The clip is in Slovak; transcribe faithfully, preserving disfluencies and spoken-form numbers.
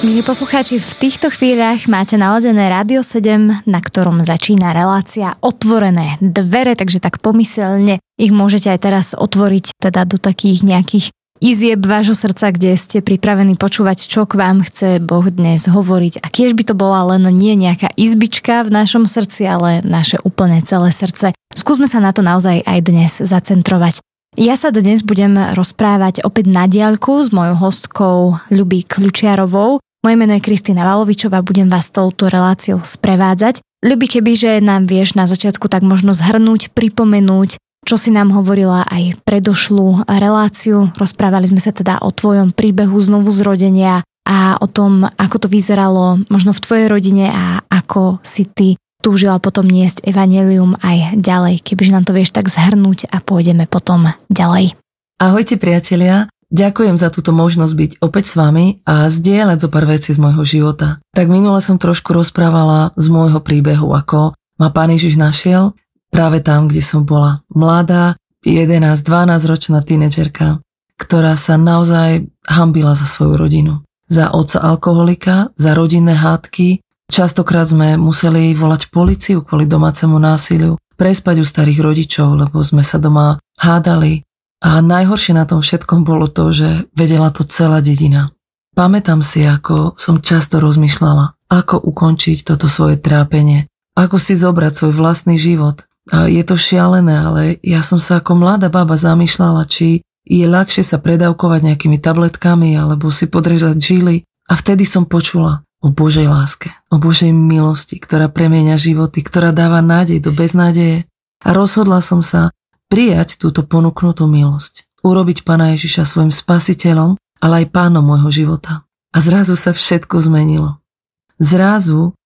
Milí poslucháči, v týchto chvíľach máte naladené Rádio sedem, na ktorom začína relácia Otvorené dvere, takže tak pomyselne ich môžete aj teraz otvoriť teda do takých nejakých izieb vášho srdca, kde ste pripravení počúvať, čo k vám chce Boh dnes hovoriť. A kiež by to bola len nie nejaká izbička v našom srdci, ale naše úplne celé srdce. Skúsme sa na to naozaj aj dnes zacentrovať. Ja sa dnes budem rozprávať opäť na diaľku s mojou hostkou Ľubí Kľučiarovou. Moje meno je Kristína Valovičová, budem vás touto reláciou sprevádzať. Ľubí, kebyže nám vieš na začiatku tak možno zhrnúť, pripomenúť, čo si nám hovorila aj predošlú reláciu. Rozprávali sme sa teda o tvojom príbehu znovu zrodenia a o tom, ako to vyzeralo možno v tvojej rodine a ako si ty túžila potom niesť evanjelium aj ďalej. Kebyže nám to vieš tak zhrnúť a pôjdeme potom ďalej. Ahojte priatelia, ďakujem za túto možnosť byť opäť s vami a zdieľať zo pár vecí z môjho života. Tak minule som trošku rozprávala z môjho príbehu, ako ma Pán Ježiš našiel práve tam, kde som bola mladá, jedenásť dvanásť ročná tínedžerka, ktorá sa naozaj hanbila za svoju rodinu. Za otca alkoholika, za rodinné hádky. Častokrát sme museli volať políciu kvôli domácemu násiliu, prespať u starých rodičov, lebo sme sa doma hádali. A najhoršie na tom všetkom bolo to, že vedela to celá dedina. Pamätám si, ako som často rozmýšľala, ako ukončiť toto svoje trápenie, ako si zobrať svoj vlastný život. A je to šialené, ale ja som sa ako mladá baba zamýšľala, či je ľahšie sa predávkovať nejakými tabletkami alebo si podrežať žily. A vtedy som počula o Božej láske, o Božej milosti, ktorá premieňa životy, ktorá dáva nádej do beznádeje. A rozhodla som sa prijať túto ponúknutú milosť, urobiť Pána Ježiša svojim spasiteľom, ale aj pánom môjho života. A zrazu sa všetko zmenilo. Zrazu